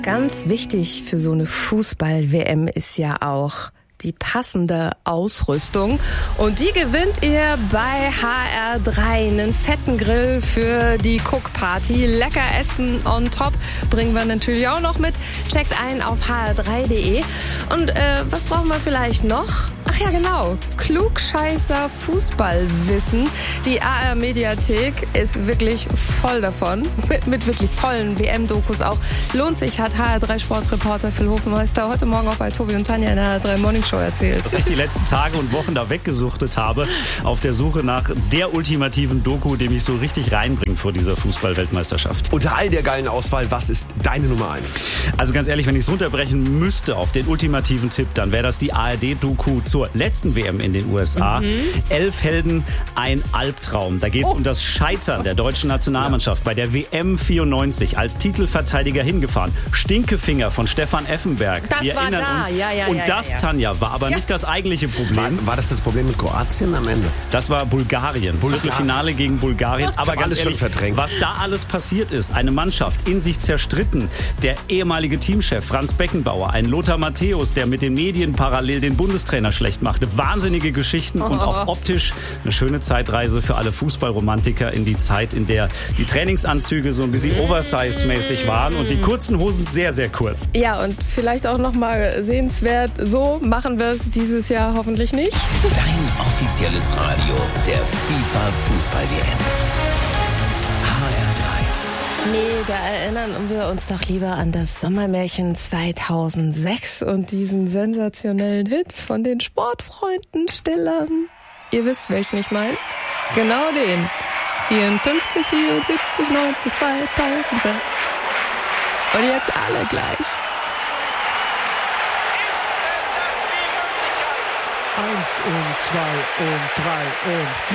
Ganz wichtig für so eine Fußball-WM ist ja auch die passende Ausrüstung. Und die gewinnt ihr bei HR3. Einen fetten Grill für die Cook-Party. Lecker Essen on top bringen wir natürlich auch noch mit. Checkt ein auf hr3.de. Und was brauchen wir vielleicht noch? Ach ja, genau. Klugscheißer Fußballwissen. Die AR-Mediathek ist wirklich voll davon. Mit wirklich tollen WM-Dokus auch. Lohnt sich, hat HR3-Sportreporter Phil Hofmeister heute Morgen auch bei Tobi und Tanja in der HR3 Morning Show erzählt. Dass ich die letzten Tage und Wochen da weggesuchtet habe, auf der Suche nach der ultimativen Doku, die mich so richtig reinbringt vor dieser Fußball-Weltmeisterschaft. Unter all der geilen Auswahl, was ist deine Nummer 1? Also ganz ehrlich, wenn ich es runterbrechen müsste auf den ultimativen Tipp, dann wäre das die ARD-Doku zur letzten WM in den USA. 11 Helden, ein Albtraum. Da geht es um das Scheitern der deutschen Nationalmannschaft bei der WM 94 als Titelverteidiger hingefahren. Stinkefinger von Stefan Effenberg. Wir erinnern uns. Und das, Tanja, war aber nicht das eigentliche Problem. War das das Problem mit Kroatien am Ende? Das war Bulgarien. Viertelfinale gegen Bulgarien. Aber ganz ehrlich, was da alles passiert ist, eine Mannschaft in sich zerstritten. Der ehemalige Teamchef Franz Beckenbauer, ein Lothar Matthäus, der mit den Medien parallel den Bundestrainer schlecht machte. Wahnsinnige Geschichten und auch optisch eine schöne Zeitreise für alle Fußballromantiker in die Zeit, in der die Trainingsanzüge so ein bisschen Oversize-mäßig waren und die kurzen Hosen sehr, sehr kurz. Ja, und vielleicht auch nochmal sehenswert, so machen wir es dieses Jahr hoffentlich nicht. Dein offizielles Radio der FIFA-Fußball-WM. HR3. Nee, da erinnern wir uns doch lieber an das Sommermärchen 2006 und diesen sensationellen Hit von den Sportfreunden Stillern. Ihr wisst, welchen ich meine. Genau den. 54, 74, 90, 2006. Und jetzt alle gleich. 1 und 2 und 3 und 4.